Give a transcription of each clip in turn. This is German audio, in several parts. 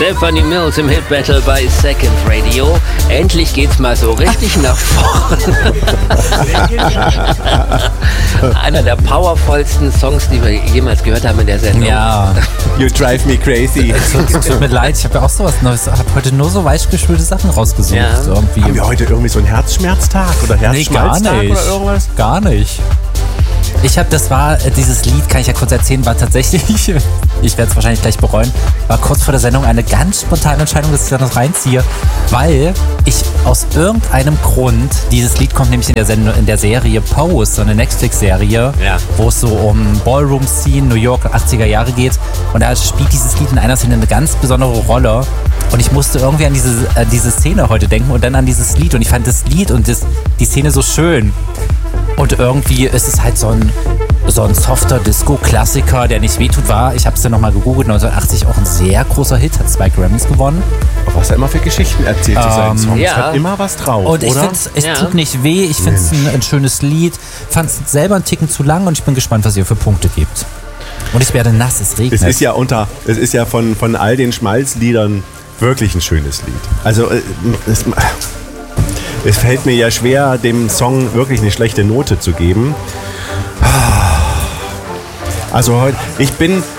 Stephanie Mills im Hit Battle bei Second Radio. Endlich geht's mal so richtig nach vorne. Einer der powervollsten Songs, die wir jemals gehört haben in der Sendung. Ja. You drive me crazy. Es tut mir leid, ich habe ja auch sowas Neues. Ich habe heute nur so weichgespülte Sachen rausgesucht. Ja. Irgendwie. Haben wir heute irgendwie so einen Herzschmerztag oder Nee, gar Herzschmalztag nicht. oder irgendwas? Gar nicht. Dieses Lied, kann ich ja kurz erzählen, war tatsächlich, ich werde es wahrscheinlich gleich bereuen, war kurz vor der Sendung eine ganz spontane Entscheidung, dass ich da noch reinziehe, weil ich aus irgendeinem Grund, dieses Lied kommt nämlich in der Serie Pose, so eine Netflix-Serie, Ja. wo es so um Ballroom-Scene, New York, 80er Jahre geht, und da spielt dieses Lied in einer Szene eine ganz besondere Rolle. Und ich musste irgendwie an diese Szene heute denken und dann an dieses Lied. Und ich fand das Lied und die Szene so schön. Und irgendwie ist es halt so ein softer Disco-Klassiker, der nicht wehtut, war. Ich habe es dann nochmal gegoogelt, 1980 auch ein sehr großer Hit, hat 2 Grammys gewonnen. Was er immer für Geschichten erzählt zu seinen Songs. ja. Hat immer was drauf, Und ich oder? finde, es tut nicht weh, ich finde es ein schönes Lied, fand es selber einen Ticken zu lang und ich bin gespannt, was ihr für Punkte gebt. Und ich werde nass, es regnet. Es ist ja von all den Schmalzliedern wirklich ein schönes Lied. Also es fällt mir ja schwer, dem Song wirklich eine schlechte Note zu geben. Also heute, ich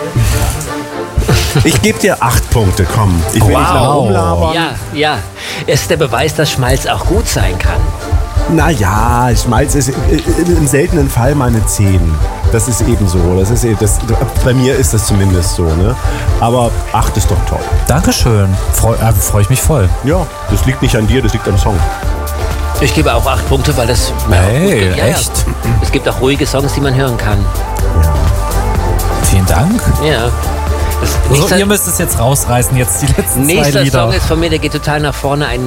gebe dir 8 Punkte, komm. Ich will nicht lange rumlabern. Ja. Es ist der Beweis, dass Schmalz auch gut sein kann. Naja, Schmalz ist im seltenen Fall mal eine 10. Das ist eben so. Bei mir ist das zumindest so. Ne? Aber 8 ist doch toll. Dankeschön, freu ich mich voll. Ja, das liegt nicht an dir, das liegt am Song. Ich gebe auch 8 Punkte, weil das... Hey, ja, echt? Es gibt auch ruhige Songs, die man hören kann. Vielen Dank. Ja. So, ihr müsst es jetzt rausreißen, jetzt die letzten 2 Nächster Lieder. Song ist von mir, der geht total nach vorne. Ein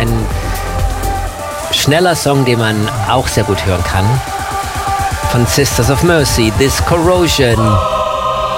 schneller Song, den man auch sehr gut hören kann. Von Sisters of Mercy, This Corrosion.